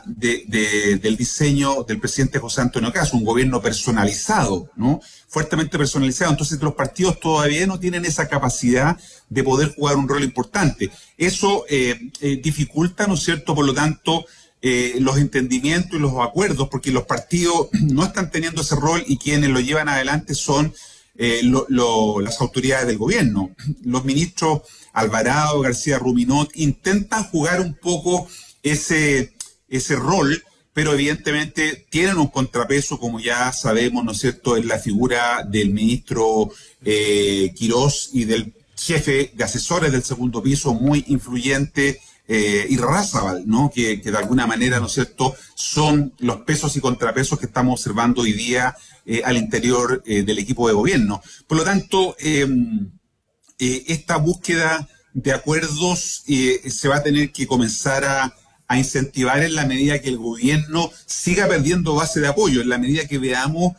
del diseño del presidente José Antonio Kast, un gobierno personalizado, ¿no? Fuertemente personalizado. Entonces los partidos todavía no tienen esa capacidad de poder jugar un rol importante. Eso dificulta, ¿no es cierto?, por lo tanto, los entendimientos y los acuerdos, porque los partidos no están teniendo ese rol y quienes lo llevan adelante son las autoridades del gobierno. Los ministros Alvarado, García Ruminot intentan jugar un poco ese rol, pero evidentemente tienen un contrapeso, como ya sabemos, ¿no es cierto?, en la figura del ministro Quirós y del jefe de asesores del segundo piso, muy influyente, Irarrázaval, ¿no? Que de alguna manera, ¿no es cierto?, son los pesos y contrapesos que estamos observando hoy día al interior del equipo de gobierno. Por lo tanto, esta búsqueda de acuerdos se va a tener que comenzar a incentivar en la medida que el gobierno siga perdiendo base de apoyo, en la medida que veamos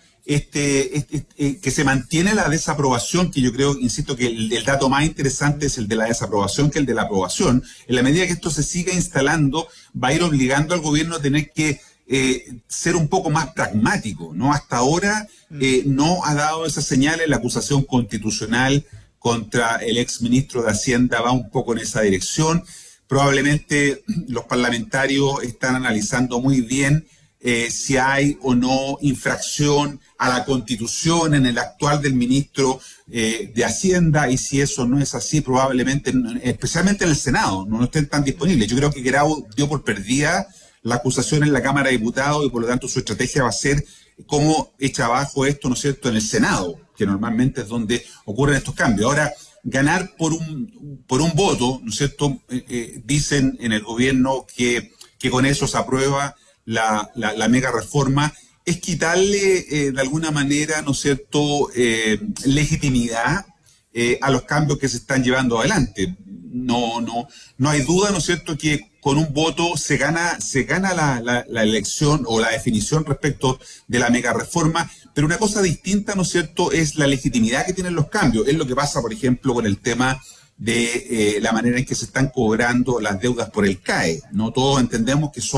que se mantiene la desaprobación, que yo creo, insisto, que el dato más interesante es el de la desaprobación que el de la aprobación. En la medida que esto se siga instalando, va a ir obligando al gobierno a tener que ser un poco más pragmático, ¿no? Hasta ahora no ha dado esas señales. La acusación constitucional contra el exministro de Hacienda va un poco en esa dirección. Probablemente los parlamentarios están analizando muy bien si hay o no infracción a la Constitución en el actual del ministro de Hacienda, y si eso no es así, probablemente, especialmente en el Senado, no estén tan disponibles. Yo creo que Grau dio por perdida la acusación en la Cámara de Diputados y por lo tanto su estrategia va a ser cómo echa abajo esto, ¿no es cierto?, en el Senado, que normalmente es donde ocurren estos cambios. Ahora, ganar por un voto, ¿no es cierto?, dicen en el gobierno que con eso se aprueba la mega reforma, es quitarle de alguna manera, ¿no es cierto?, legitimidad a los cambios que se están llevando adelante. No hay duda, ¿no es cierto?, que con un voto se gana la elección o la definición respecto de la mega reforma, pero una cosa distinta, ¿no es cierto?, es la legitimidad que tienen los cambios. Es lo que pasa, por ejemplo, con el tema de la manera en que se están cobrando las deudas por el CAE. No todos entendemos que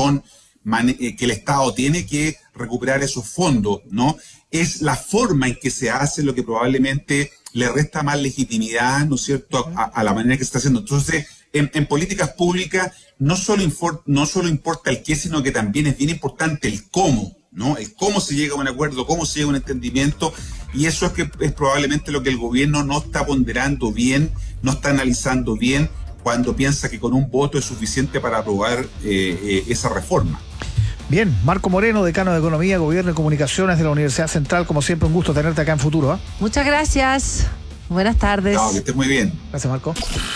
que el Estado tiene que recuperar esos fondos, ¿no? Es la forma en que se hace lo que probablemente le resta más legitimidad, ¿no es cierto?, a la manera que se está haciendo. Entonces, en políticas públicas no solo importa el qué, sino que también es bien importante el cómo, ¿no? El cómo se llega a un acuerdo, cómo se llega a un entendimiento, y eso es probablemente lo que el gobierno no está ponderando bien, no está analizando bien, cuando piensa que con un voto es suficiente para aprobar esa reforma. Bien, Marco Moreno, decano de Economía, Gobierno y Comunicaciones de la Universidad Central, como siempre un gusto tenerte acá en Futuro, ¿eh? Muchas gracias, buenas tardes. No, que estés muy bien. Gracias, Marco.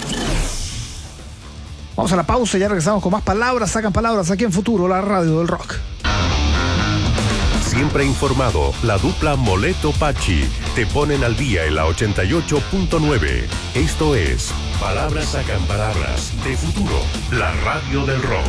Vamos a la pausa y ya regresamos con más palabras, sacan palabras aquí en Futuro, la radio del rock. Siempre informado, la dupla Moleto-Pachi te ponen al día en la 88.9. Esto es Palabras Sacan Palabras de Futuro, la radio del rock.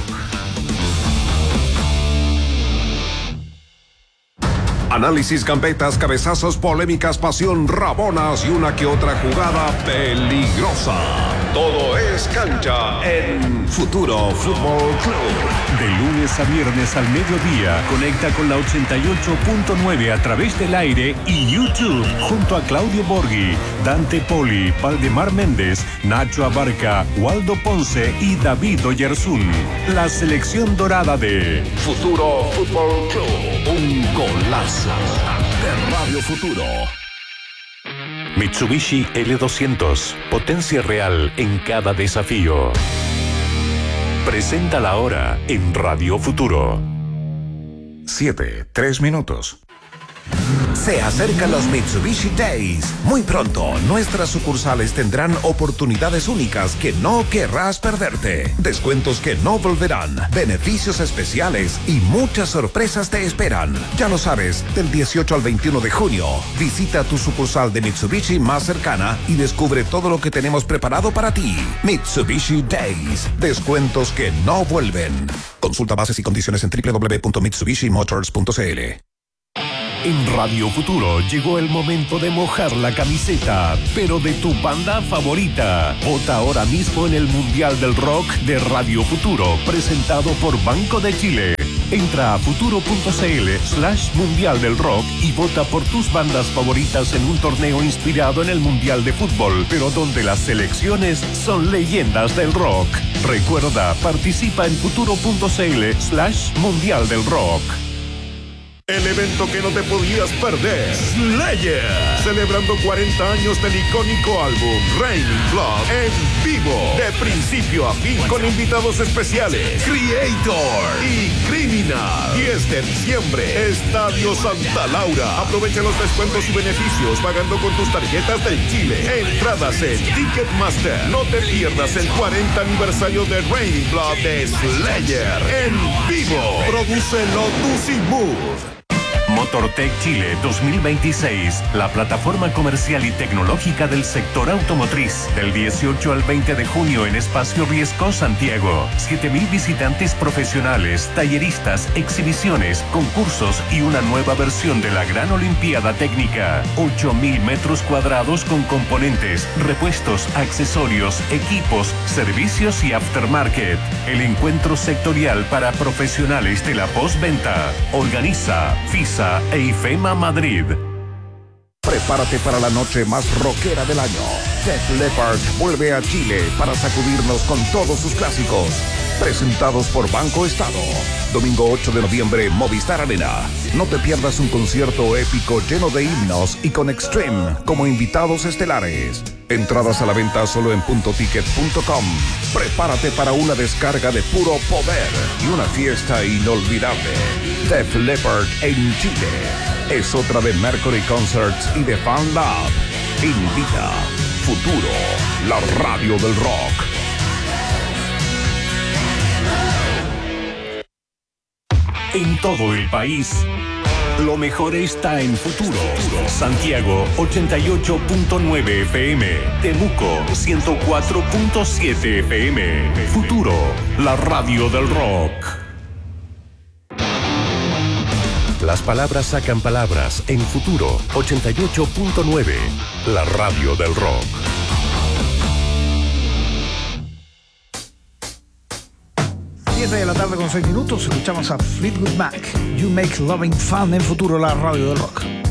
Análisis, gambetas, cabezazos, polémicas, pasión, rabonas y una que otra jugada peligrosa. Todo es cancha en Futuro Fútbol Club. De lunes a viernes al mediodía, conecta con la 88.9 a través del aire y YouTube, junto a Claudio Borghi, Dante Poli, Valdemar Méndez, Nacho Abarca, Waldo Ponce y David Oyarzún. La selección dorada de Futuro Fútbol Club. Un golazo de Radio Futuro. Mitsubishi L200, potencia real en cada desafío. Presenta la hora en Radio Futuro. 7:03. Se acercan los Mitsubishi Days. Muy pronto, nuestras sucursales tendrán oportunidades únicas que no querrás perderte. Descuentos que no volverán, beneficios especiales y muchas sorpresas te esperan. Ya lo sabes, del 18 al 21 de junio, visita tu sucursal de Mitsubishi más cercana y descubre todo lo que tenemos preparado para ti. Mitsubishi Days. Descuentos que no vuelven. Consulta bases y condiciones en www.mitsubishimotors.cl. En Radio Futuro llegó el momento de mojar la camiseta, pero de tu banda favorita. Vota ahora mismo en el Mundial del Rock de Radio Futuro, presentado por Banco de Chile. Entra a futuro.cl/Mundial del Rock y vota por tus bandas favoritas en un torneo inspirado en el Mundial de Fútbol, pero donde las selecciones son leyendas del rock. Recuerda, participa en futuro.cl/Mundial del Rock. El evento que no te podías perder, Slayer, celebrando 40 años del icónico álbum Raining Blood en vivo, de principio a fin, con invitados especiales, Creator y Criminal. 10 de diciembre, Estadio Santa Laura. Aprovecha los descuentos y beneficios pagando con tus tarjetas del Chile. Entradas en Ticketmaster. No te pierdas el 40 aniversario de Raining Blood de Slayer en vivo. Produce Lotus y Mood. Motortech Chile 2026, la plataforma comercial y tecnológica del sector automotriz. Del 18 al 20 de junio en Espacio Riesco, Santiago. 7.000 visitantes profesionales, talleristas, exhibiciones, concursos y una nueva versión de la Gran Olimpiada Técnica. 8.000 metros cuadrados con componentes, repuestos, accesorios, equipos, servicios y aftermarket. El encuentro sectorial para profesionales de la postventa. Organiza FISA e IFEMA Madrid. Prepárate para la noche más rockera del año. Def Leppard vuelve a Chile para sacudirnos con todos sus clásicos. Presentados por Banco Estado. Domingo 8 de noviembre, Movistar Arena. No te pierdas un concierto épico lleno de himnos y con Extreme como invitados estelares. Entradas a la venta solo en puntoticket.com. Prepárate para una descarga de puro poder y una fiesta inolvidable. Def Leppard en Chile. Es otra de Mercury Concerts y de Fan Lab. Invita Futuro, la radio del rock. En todo el país, lo mejor está en Futuro. Santiago 88.9 FM, Temuco 104.7 FM. Futuro, la radio del rock. Las palabras sacan palabras en Futuro 88.9, la radio del rock. 10 de la tarde con 6 minutos, escuchamos a Fleetwood Mac, You Make Loving Fun en Futuro, la radio del rock.